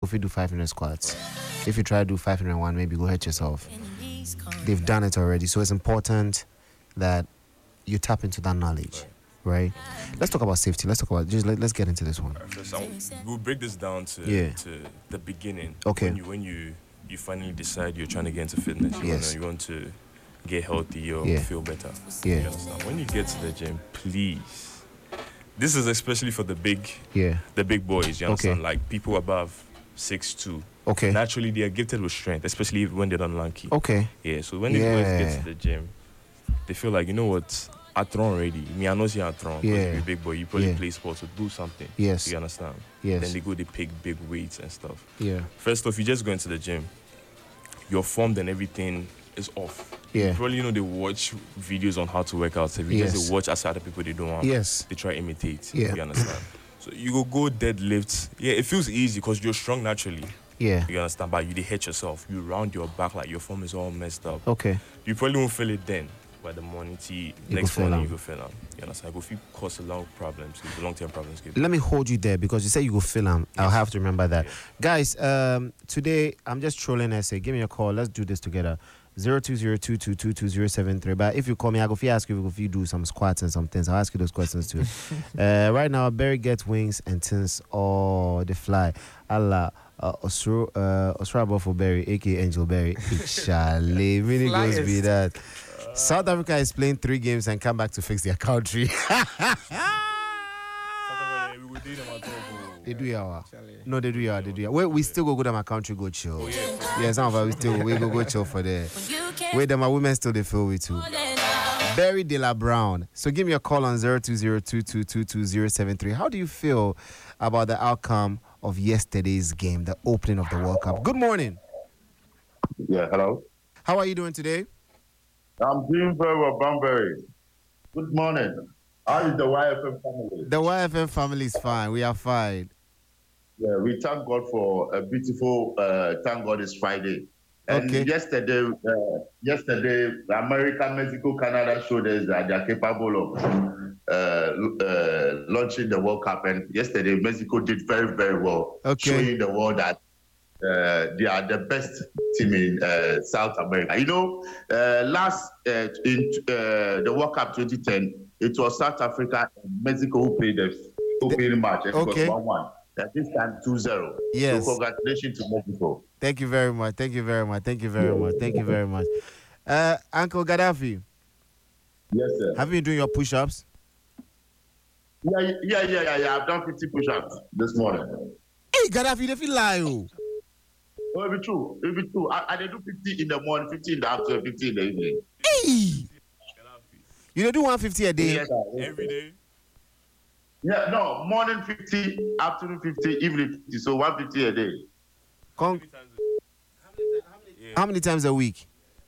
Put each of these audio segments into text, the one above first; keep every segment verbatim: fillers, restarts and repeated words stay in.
if you do five hundred squats. If you try to do five hundred one, maybe go hurt yourself. They've done it already. So it's important that you tap into that knowledge, right? Let's talk about safety. Let's talk about, just let, let's get into this one. First, I'll, we'll break this down to, Yeah. to the beginning. Okay. When you, when you, you finally decide you're trying to get into fitness, you, Yes. wanna, you want to get healthy or Yeah. feel better. Yeah. You understand? When you get to the gym, please. This is especially for the big, Yeah. the big boys. You understand? Okay. Like people above six two. Okay. Naturally, they are gifted with strength, especially when they're not lanky. Okay. Yeah. So when these Yeah. boys get to the gym, they feel like, you know what? I thrown already. Me, I know you are thrown. Yeah. You're a big boy. You probably Yeah. play sports or do something. Yes. You understand? Yes. Then they go, they pick big weights and stuff. Yeah. First off, you just go into the gym. Your form and everything is off. Yeah. You probably, you know, they watch videos on how to work out. So you Yes. just they watch as other people they don't want. Yes. They try imitate. Yeah. You understand? So you go go deadlift. Yeah, it feels easy because you're strong naturally. Yeah. You understand? But you they hit yourself. You round your back like your form is all messed up. Okay. You probably won't feel it then. By the morning tea, You next go feel morning am. you go feel them. You understand? Go feel cause a long problems, long term problems. Let me hold you there because you said you go film. I'll Yes. have to remember that. Yeah. Guys, um, today I'm just trolling S A. Give me a call. Let's do this together. zero two zero two two two two zero seven three. But if you call me, I go fi ask you if you do some squats and some things. I'll ask you those questions too. uh, right now, Barry gets wings and things. Oh, the fly. Allah. Uh, Osro, uh, Osrabo for Barry, aka Angel Barry. Charlie, really goes Flyest. be that. South Africa is playing three games and come back to fix their country. They do yawa. No, they do yawa. They do yawa. Wait, we still go go to my country, go chill. Yeah, some of us we still we go go chill for there. Wait, them my women still they feel we too. Barry De La Brown. So give me a call on zero two zero two two two two zero seven three. How do you feel about the outcome of yesterday's game, the opening of the World Cup? Good morning. Yeah, hello. How are you doing today? I'm doing very well, Banbury. Good morning. How is the Y F M family? The Y F M family is fine. We are fine. Yeah, we thank God for a beautiful, uh, thank God it's Friday. And Okay. yesterday, uh, yesterday, America, Mexico, Canada showed us that they are capable of uh, uh, launching the World Cup. And yesterday, Mexico did very, very well, Okay. showing the world that uh, they are the best team in uh, South America. You know, uh, last uh, in uh, the World Cup twenty ten, it was South Africa and Mexico who played the opening match. And Okay. it was one one. At this time, two zero. Yes. So congratulations to Mexico. Thank you very much. Thank you very much. Thank you very much. Thank you very much. Uh, Uncle Gaddafi, Yes, sir. have you been doing your push-ups? Yeah, yeah, yeah, yeah, yeah. I've done fifty push-ups this morning. Hey, Gaddafi, they feel lie. Oh. Oh, it'll be true. It'll be true. I, I dey do fifty in the morning, fifty in the afternoon, fifty in the evening. Hey, you dey do one fifty a day. Yes, sir. Every day. Yeah, no, morning fifty, afternoon fifty, evening fifty. So one fifty a day. Con- How many times a week?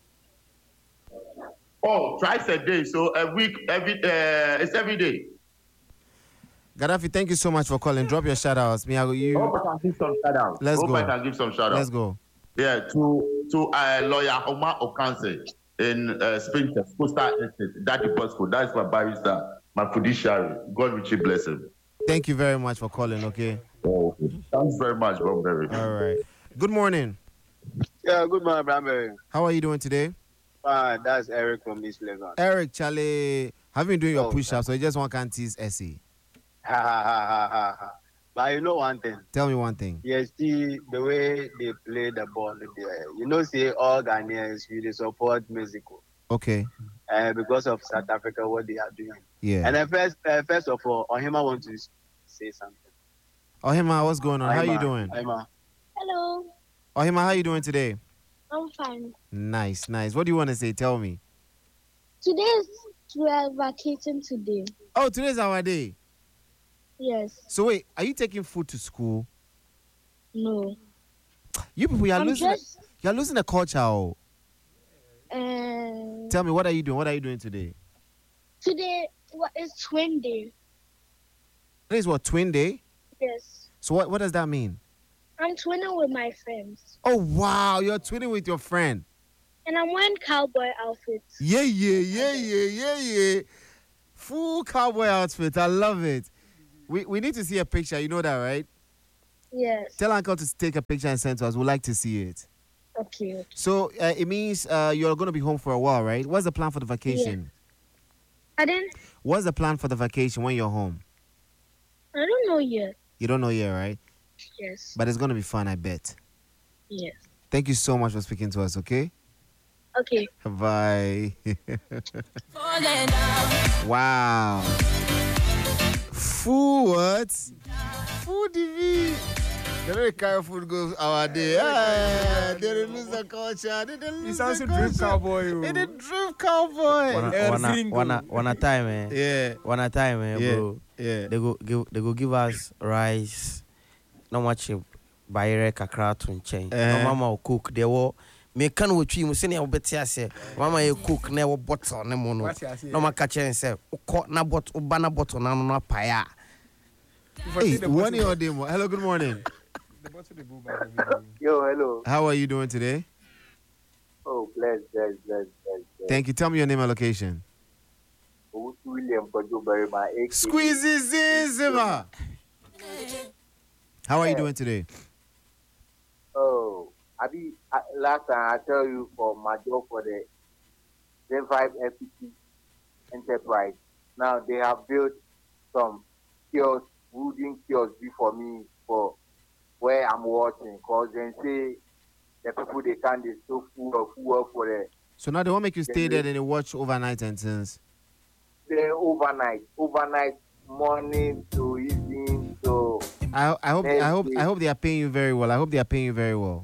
Oh, twice a day. So a week, every uh, it's every day. Gaddafi, thank you so much for calling. Drop your shout outs. Me, I go you. Hope I can give some shout outs. Let's Hope go. I can give some shout outs. Let's go. Yeah, to to uh, lawyer Omar Okanse in uh, Spinter, Coastal Estate, Daddy Bosco. That's my barrister, my fiduciary. God richly bless him. Thank you very much for calling. Okay. Oh, thanks very much, Bob Berry. All right. Good morning. Yeah, good morning, Bramberry. How are you doing today? Fine, that's Eric from East Legon. Eric, Charlie, have you been doing your Oh, push-ups or you just want to tease essay? Ha ha ha ha ha ha. But you know one thing, Tell me one thing. yes, see the way they play the ball there. You know, say all Ghanaians really support Mexico. Okay. Uh, because of South Africa, what they are doing. Yeah. And then first, uh, first of all, Ohima wants to say something. Ohima, what's going on? How you Ohima, doing? Ohima. Hello, Ohima, how you doing today? I'm fine. Nice, nice. What do you want to say? Tell me. Today is we are vacating today. Oh, today's our day. Yes. So wait, are you taking food to school? No. You people, you're I'm losing, just you're losing the culture. Oh. uh, Tell me, what are you doing? What are you doing today? today what is twin day? Today is what, twin day? Yes. So what, what does that mean? I'm twinning with my friends. Oh, wow, you're twinning with your friend. And I'm wearing cowboy outfits. Yeah, yeah, yeah, yeah, yeah, yeah. Full cowboy outfit. I love it. We we need to see a picture. You know that, right? Yes. Tell Uncle to take a picture and send to us. We'd like to see it. Okay. okay. So uh, it means uh, you're going to be home for a while, right? What's the plan for the vacation? Pardon? What's the plan for the vacation when you're home? I don't know yet. You don't know yet, right? Yes. But it's going to be fun, I bet. Yes. Thank you so much for speaking to us, okay? Okay. Bye. Wow. Food what? Food T V. They don't carry food go our day. Yeah, they don't lose the culture. They don't lose He sounds the a dream culture. cowboy. They did dream cowboy. One Eh, one Ringo. one one a time, eh? Yeah, One a time, eh, yeah, bro. yeah. They go give they go give us rice. No much bayre kakra to chain. Eh. No mama will cook. They will me can we twi mu senior betia say mama you cook na we bottle ne mo no. What you say? No ma catch and say ko na bottle ba na bottle na no na paya. If I Hey, see the one bottle- your demo. Hello, good morning. the bottle they go back every day. Yo, hello. How are you doing today? Oh, bless, bless, bless, bless. bless. Thank you. Tell me your name and location. Owusu William Kojoberry, my A K. Squeezy Zizima. How are you doing today? Oh, I be uh, last time I tell you for my job for the Gen five F P T Enterprise. Now they have built some kiosks, wooden kiosks for me for where I'm working. Cause they say the people they can they so full of full up for the So now they won't make you stay there and they watch overnight and things. the overnight, overnight morning to evening to I I hope I hope Next I hope they are paying you very well. I hope they are paying you very well.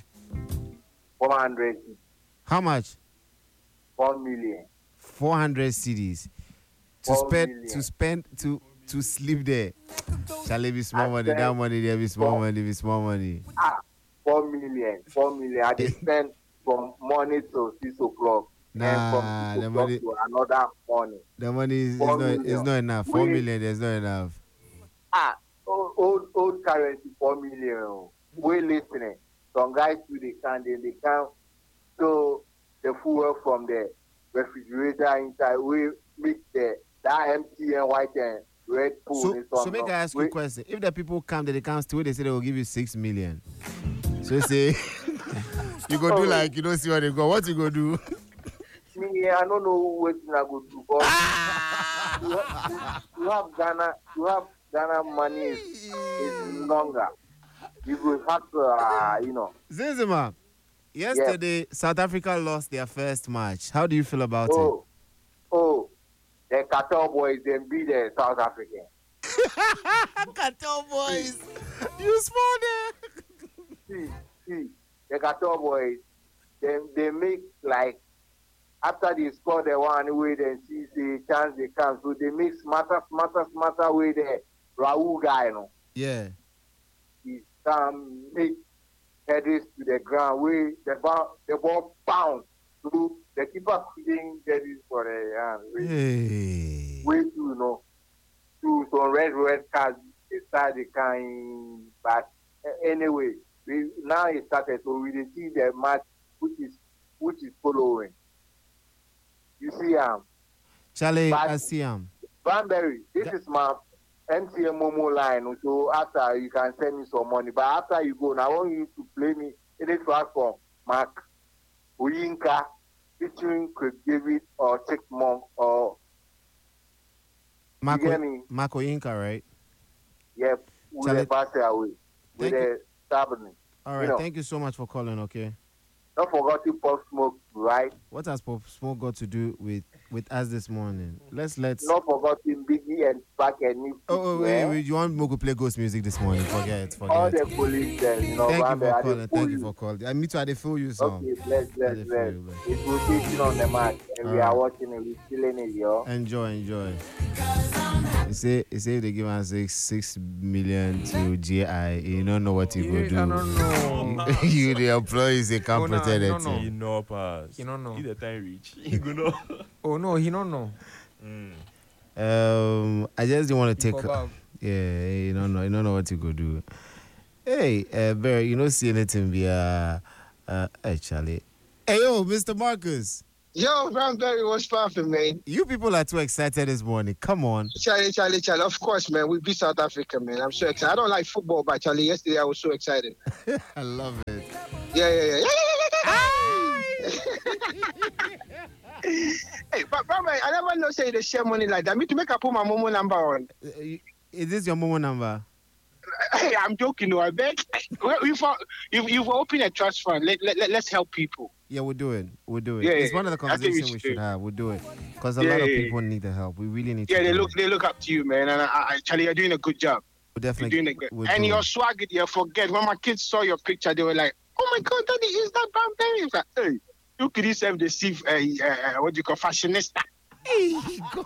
four hundred, How much? four million. Four hundred C Ds to Four spend million. to spend to to sleep there. Shall it be small I money? spent That money there be small four- money. Be small money. Ah, four million, four million. I dey spend from morning to six o'clock. Nah, and the from six o'clock money- to another morning. The money is, is Four not is million. not enough. Four Wait. million. There's not enough. Ah, old old, old currency four million. oh. We listening. Some guys do they can they they can so the fuel from the refrigerator inside. We mix the that M T N white and red pool. So in so some make of- I ask you a we- question. If the people come, that they come still, they say they will give you six million. So you say you go do like you don't see what they go. What you go do? Me, I don't know what I go do. But you, have, you have Ghana, you have Ghana money is, is longer. You will have to, uh, you know. Zizima, yesterday South Africa lost their first match. How do you feel about Oh, oh, the Qatar boys then beat the South African. it? Cartel boys, you small there. See, see, the Qatar boys, they they make like after they score the one way, then see the chance they come, so they make smarter, smarter, smarter way the Raul guy, you know. Yeah. He um, make headers to the ground where the ball the ball bounce through the keeper couldn't get it for the hand. Uh, Hey. way too, you know, to some red red cards they start the kind but uh, anyway, we now it started so we dey see the match which is which is following. You see um Charlie, But- I see him. Banbury, this Yeah. is my M T N Momo line. So after you can send me some money. But after you go, now I want you to play me any track from Mark Oyinka featuring Craig David or Chick Monk or Marco, get me? Marco Inca, right? yeah, with Charlie- the pass away. With Thank the stubbornness. All right. know. Thank you so much for calling. Okay. Don't forget to Pop Smoke, right? What has Pop Smoke got to do with with us this morning? Let's let's. Not forgetting Biggie and Pac and Nick. Oh, oh wait, wait, you want Mogo play ghost music this morning? Forget, All forget. the police there, you know, Thank you Banbury, for I dey calling. pull Thank you you. for calling. I me too. I dey feel you some. Okay, bless, bless, I dey bless. feel you, bless. It's rotating on the match, and we Alright. are watching it. We're feeling it, yo. Enjoy, enjoy. You say, you say if they give us six six million to G I, you don't know what you go Yeah, do. no, no. You the employees they can't Oh, nah, protect no, it. no. He know pass. He don't know. If the time reach, he go know. Oh no, he don't know. Mm. Um, I just didn't want to He take. for back. Yeah, you don't know. You don't know what you go do. Hey, uh, Barry, you don't see anything via. Uh, hey, Charlie. Hey, yo, Mister Marcus. Yo, Brownberry was popping, man. You people are too excited this morning. Come on. Charlie, Charlie, Charlie. Of course, man. We beat South Africa, man. I'm so excited. I don't like football, but Charlie, yesterday I was so excited. I love it. Yeah, yeah, yeah. Hey, but Brownberry, I never know say they share money like that. Me to make I put my Momo number on. Uh, Is this your Momo number? Hey, I'm joking, no, I beg. You've, you've, you've opened a trust fund. Let, let, let, let's help people. Yeah, we'll do it. We'll do it. Yeah, it's yeah, one of the I think we conversations we should should do it. have. We'll do it because a Yeah, lot of yeah, people need the help. We really need Yeah, to. they do look it. they look up to you, man. And I, I, Charlie, you're doing a good job. We'll You're definitely. doing a good. we'll And do your it. swag, you forget. When my kids saw your picture, they were like, "Oh my God, Daddy, is that Brownberry?" I was like, "Hey, you could yourself deceive uh, uh, what do you call fashionista." Hey, God.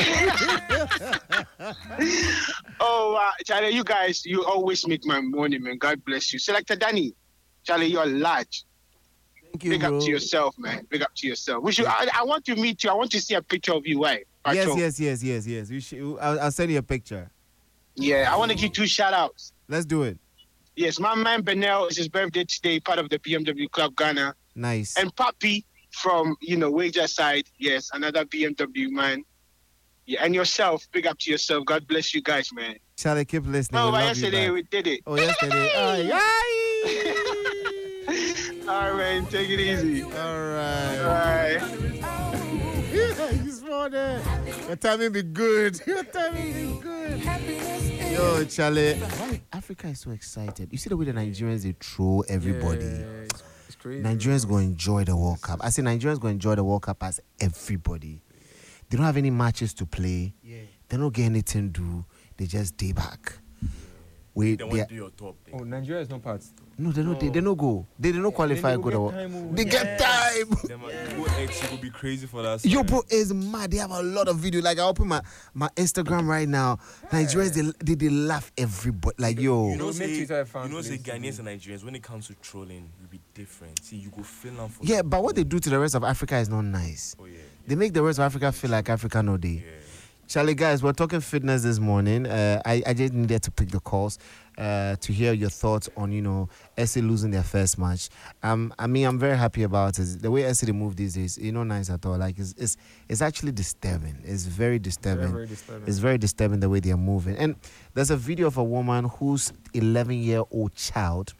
Oh, uh, Charlie, you guys, you always make my morning, man. God bless you. Selector Danny, Charlie, you're large. Thank you, Big bro. up to yourself, man. Big up to yourself. We should. I, I want to meet you. I want to see a picture of you. Why? Yes, yes, yes, yes, yes. We should, I'll, I'll send you a picture. Yeah, I want to give two shout outs. Let's do it. Yes, my man Benel is his birthday today, part of the B M W Club Ghana. Nice. And Papi from, you know, Wager side, yes, another B M W man. Yeah, and yourself, big up to yourself. God bless you guys, man. Charlie, keep listening. No, We but love you yesterday back. we did it. Oh, yesterday. Aye, aye. All right, man, take it easy. All All right. right. You small there. Your timing be good. Your timing be good. Yo, Charlie. Why Africa is so excited? You see the way the Nigerians they throw everybody. Yeah, it's, it's crazy. Nigerians go enjoy the World Cup. I say Nigerians go enjoy the World Cup as everybody. They don't have any matches to play. Yeah. They don't get anything to do. They just day back. Wait, They they, want to do your top thing. Oh, Nigeria is not part. no, they don't. They, they don't go. They, they don't qualify. Then Go they to go World. get time, oh. They get time. Them are- Go X, you will be crazy for that. Yo, side. bro, it's mad. They have a lot of video. Like I open my, my Instagram right now. Nigerians they, they they laugh everybody. Like yo, You know, Make say, Twitter a fan you know, say place, Ghanaians and Nigerians, when it comes to trolling, will be different. See, you go Finland for yeah. But what they do to the rest of Africa is not nice. Oh, yeah. They make the rest of Africa feel like Africa no day. Yeah. Charlie, guys, we're talking fitness this morning. Uh, I, I just needed to pick the calls uh, to hear your thoughts on, you know, S A losing their first match. Um, I mean, I'm very happy about it. The way S A they move these days, you know, nice at all. Like, it's, it's, it's actually disturbing. It's very disturbing. Very, very disturbing. It's very disturbing the way they are moving. And there's a video of a woman whose eleven-year-old child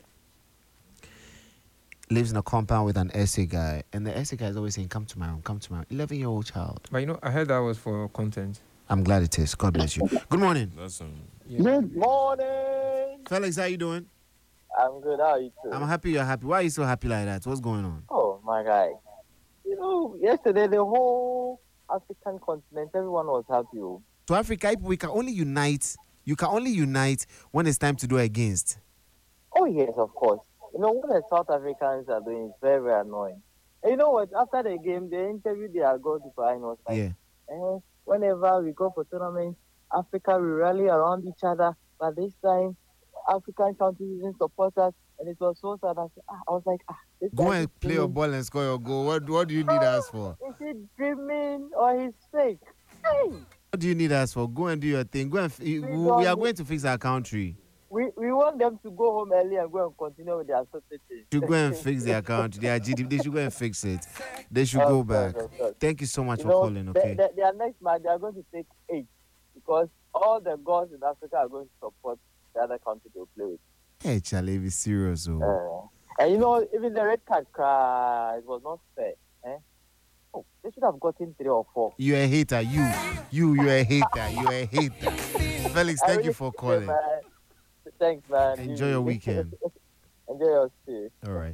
lives in a compound with an S A guy. And the S A guy is always saying, come to my room, come to my room. eleven-year-old child. But you know, I heard that was for content. I'm glad it is. God bless you. Good morning. That's um, Good morning. Felix, how you doing? I'm good. How are you too? I'm happy you're happy. Why are you so happy like that? What's going on? Oh my guy. You know, yesterday the whole African continent, everyone was happy. oh. To Africa, we can only unite. You can only unite when it's time to do against. Oh yes, of course. You know what the South Africans are doing is very, very annoying. And you know what? After the game, they interviewed their goalkeeper and was like, Yeah. eh, whenever we go for tournaments, Africa we rally around each other. But this time, African countries didn't support us, and it was so sad. I, said, ah, I was like, ah, this Go guy and is play your dreaming. ball and score your goal. What What do you need us for? Is he dreaming or he's fake? Hey, What do you need us for? Go and do your thing. Go and. F- we, we are going to fix our country. we, we want them to go home early and go and continue with their society. Should go and fix their country. Their G D P. They should go and fix it. They should go Of back. course, of course. Thank you so much You for know, calling. the- Okay. the- their next match, they are going to take eight because all the gods in Africa are going to support the other country they will play with. Hey, Charlie, be serious, oh. Uh, and you know, even the red card cry, it was not fair. Eh? Oh, they should have gotten three or four. You a hater. You. You. You a hater. You a hater. Felix, I thank really you for appreciate, calling. man. Thanks, man. Enjoy your weekend. Enjoy your stay. All right.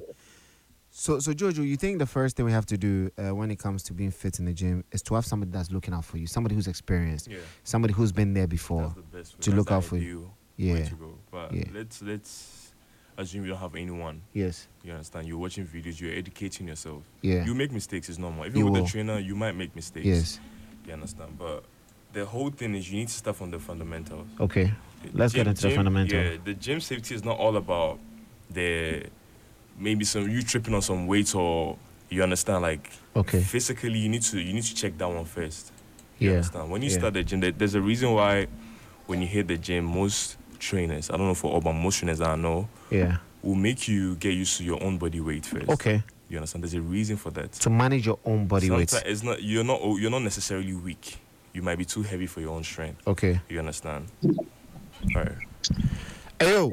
So, so Jojo, you think the first thing we have to do uh, when it comes to being fit in the gym is to have somebody that's looking out for you, somebody who's experienced, yeah. somebody who's been there before. That's the best way. to That's look the out for you. ideal way Yeah. to go. But Yeah. let's let's assume you don't have anyone. Yes. You understand? You're watching videos. You're educating yourself. Yeah. You make mistakes. It's normal. If You you're with will. a trainer, you might make mistakes. Yes. You understand? But the whole thing is you need to start from the fundamentals. Okay. Let's get Gym- into the gym- fundamental. Yeah, the gym safety is not all about the maybe some you tripping on some weights or you understand like Okay. physically you need to you need to check that one first. You Yeah. understand? When you Yeah. start the gym, there- there's a reason why when you hit the gym, most trainers, I don't know for all, but most trainers that I know, Yeah. will make you get used to your own body weight first. Okay. You You understand? There's a reason for that. To manage your own body weight. Sometimes it's not you're not you're not necessarily weak. You might be too heavy for your own strength. Okay. You understand? All right. Hey yo.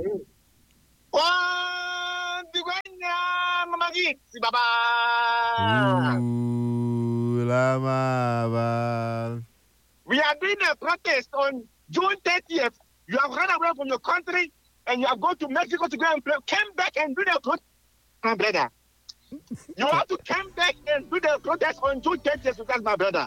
One, the Gwenya, Mama Gitsi, Baba. Ooh, lama, ba. We are doing a protest on June thirtieth. You have run away from your country and you have gone to Mexico to go and play. Come back and do the protest, my brother. You have to come back and do the protest on June thirtieth with us, my brother.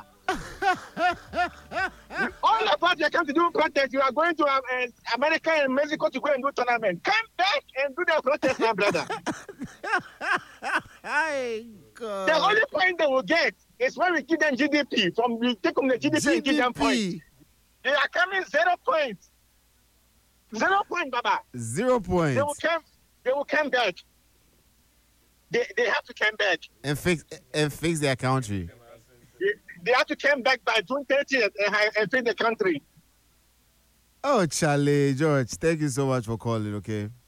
All about you come to do protest. You are going to uh, uh, America and Mexico to go and do tournament. Come back and do the protest, my brother. Hey, God. The only point they will get is when we give them G D P. From we take from the G D P, and give them points. They are coming zero points. Zero point, Baba. Zero points. They will come. They will come back. They they have to come back. And fix and fix their country. They, they have to come back by June thirtieth and, and fix the country. Oh, Charlie, George, thank you so much for calling, okay?